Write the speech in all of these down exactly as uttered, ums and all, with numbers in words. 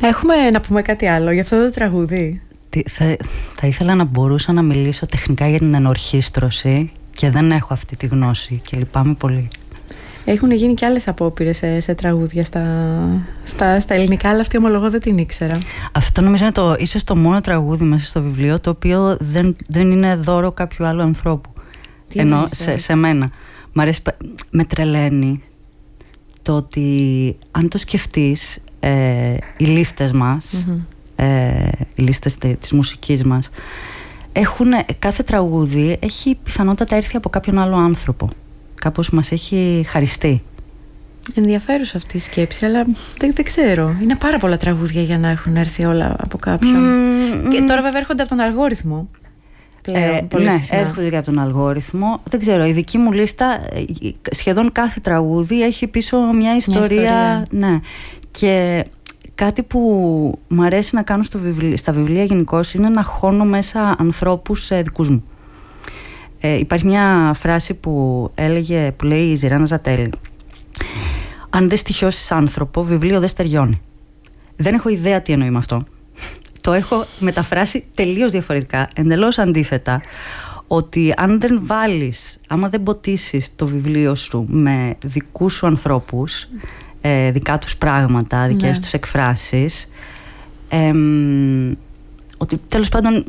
Έχουμε να πούμε κάτι άλλο για αυτό το τραγούδι? Τι, θα, θα ήθελα να μπορούσα να μιλήσω τεχνικά για την ενορχήστρωση και δεν έχω αυτή τη γνώση και λυπάμαι πολύ. Έχουν γίνει και άλλες απόπειρες σε, σε τραγούδια στα, στα, στα ελληνικά, αλλά αυτή ομολογώ δεν την ήξερα. Αυτό νομίζω είναι το, ίσως το μόνο τραγούδι μέσα στο βιβλίο το οποίο δεν, δεν είναι δώρο κάποιου άλλου ανθρώπου. Τι ενώ σε, σε μένα. Μ' αρέσει, με τρελαίνει το ότι αν το σκεφτείς, ε, οι λίστες μας, mm-hmm. ε, οι λίστες της μουσικής μας έχουν, κάθε τραγούδι έχει πιθανότατα έρθει από κάποιον άλλο άνθρωπο. Κάπως μας έχει χαριστεί. Ενδιαφέρουσα αυτή η σκέψη, αλλά δεν, δεν ξέρω. Είναι πάρα πολλά τραγούδια για να έχουν έρθει όλα από κάποιον. Mm, και τώρα βέβαια έρχονται από τον αλγόριθμο. Πλέον, ε, ναι, συχνά. Έρχονται και από τον αλγόριθμο. Δεν ξέρω, η δική μου λίστα, σχεδόν κάθε τραγούδι έχει πίσω μια ιστορία. Μια ιστορία. Ναι. Και κάτι που μου αρέσει να κάνω στο βιβλί, στα βιβλία γενικώς είναι να χώνω μέσα ανθρώπους ε, δικούς μου. Ε, υπάρχει μια φράση που έλεγε, που λέει η Ζηράνα Ζατέλη: αν δεν στοιχιώσεις άνθρωπο, βιβλίο δεν στεριώνει. Δεν έχω ιδέα τι εννοεί με αυτό. Το έχω μεταφράσει τελείως διαφορετικά, εντελώς αντίθετα, ότι αν δεν βάλεις, άμα δεν ποτίσεις το βιβλίο σου με δικούς σου ανθρώπους, ε, δικά τους πράγματα, δικές ναι. τους εκφράσεις, ε, ότι τέλος πάντων,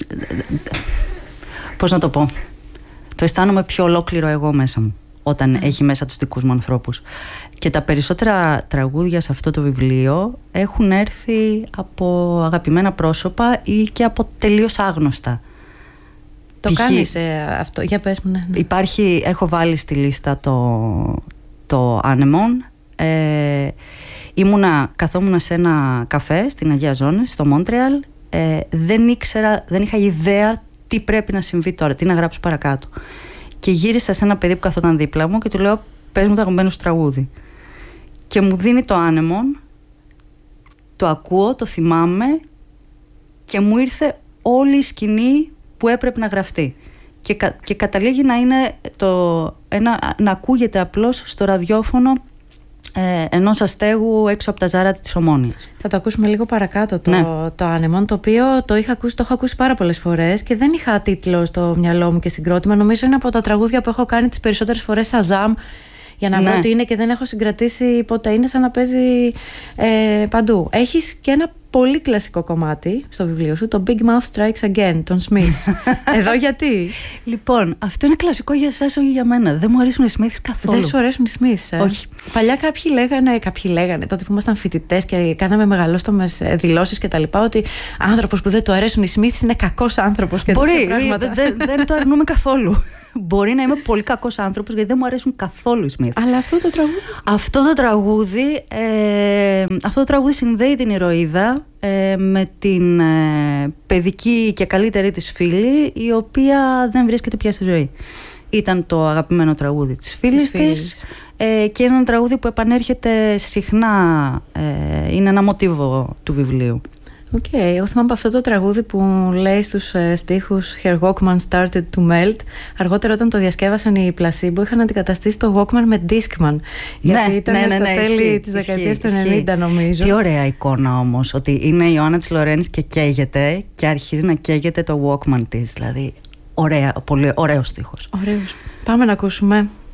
πώς να το πω, το αισθάνομαι πιο ολόκληρο εγώ μέσα μου όταν mm. έχει μέσα τους δικούς μου ανθρώπους. Και τα περισσότερα τραγούδια σε αυτό το βιβλίο έχουν έρθει από αγαπημένα πρόσωπα ή και από τελείως άγνωστα. Το Π. κάνεις ε, αυτό, για πες μου. Ναι, ναι. Υπάρχει, έχω βάλει στη λίστα το, το Άνεμον. ε, ήμουνα, καθόμουνα σε ένα καφέ στην Αγία Ζώνη, στο Μόντρεαλ. ε, δεν ήξερα, δεν είχα ιδέα τι πρέπει να συμβεί τώρα, τι να γράψω παρακάτω. Και γύρισα σε ένα παιδί που καθόταν δίπλα μου και του λέω: πες μου το αγαπημένο σου τραγούδι. Και μου δίνει το Άνεμον, το ακούω, το θυμάμαι και μου ήρθε όλη η σκηνή που έπρεπε να γραφτεί. Και, κα, και καταλήγει να είναι το, ένα, να ακούγεται απλώς στο ραδιόφωνο ε, ενός αστέγου έξω από τα Ζάρατη της Ομόνοιας. Θα το ακούσουμε λίγο παρακάτω το, ναι. το Άνεμον, το οποίο το είχα ακούσει, το έχω ακούσει πάρα πολλές φορές και δεν είχα τίτλο στο μυαλό μου και συγκρότημα. Νομίζω είναι από τα τραγούδια που έχω κάνει τις περισσότερες φορές Shazam για να ναι. δω τι είναι και δεν έχω συγκρατήσει ποτέ. Είναι σαν να παίζει ε, παντού. Έχεις και ένα πολύ κλασικό κομμάτι στο βιβλίο σου, το Big Mouth Strikes Again, των Smiths. Εδώ γιατί? Λοιπόν, αυτό είναι κλασικό για εσάς, όχι για μένα. Δεν μου αρέσουν οι Smiths καθόλου. Δεν σου αρέσουν οι Smiths, ε? Όχι. Παλιά κάποιοι λέγανε, κάποιοι λέγανε, τότε που ήμασταν φοιτητές και κάναμε μεγαλόστομες δηλώσεις και τα λοιπά, ότι άνθρωπος που δεν του αρέσουν οι Smiths είναι κακός άνθρωπος. Και μπορεί, δεν δε, δε το αρνούμε καθόλου. Μπορεί να είμαι πολύ κακός άνθρωπος γιατί δεν μου αρέσουν καθόλου οι Smiths. Αλλά αυτό το τραγούδι. Αυτό το τραγούδι, ε, αυτό το τραγούδι συνδέει την ηρωίδα ε, με την ε, παιδική και καλύτερη της φίλη, η οποία δεν βρίσκεται πια στη ζωή. Ήταν το αγαπημένο τραγούδι της φίλης της, της ε, και είναι ένα τραγούδι που επανέρχεται συχνά, ε, είναι ένα μοτίβο του βιβλίου. Οκ, okay. Εγώ θυμάμαι από αυτό το τραγούδι που λέει στους ε, στίχους Her Walkman started to melt. Αργότερα όταν το διασκεύασαν οι Placebo είχαν αντικαταστήσει το Walkman με Discman. Γιατί ναι, ήταν ναι, ναι, στα ναι, τέλη ισχύ, της δεκαετίας του ενενήντα νομίζω. Τι ωραία εικόνα όμως, ότι είναι η Ιωάννα της Λορένης και καίγεται και αρχίζει να καίγεται το Walkman της. Δηλαδή, ωραία, πολύ ωραίος στίχος. Ωραίος. Πάμε να ακούσουμε.